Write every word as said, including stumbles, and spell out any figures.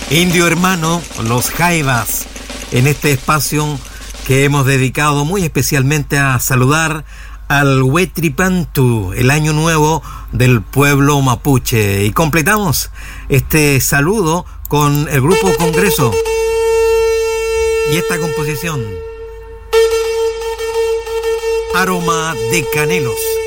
Indio Hermano, Los Jaivas, en este espacio que hemos dedicado muy especialmente a saludar al Huetripantu, el año nuevo del pueblo mapuche. Y completamos este saludo con el Grupo Congreso y esta composición, Aroma de Canelos.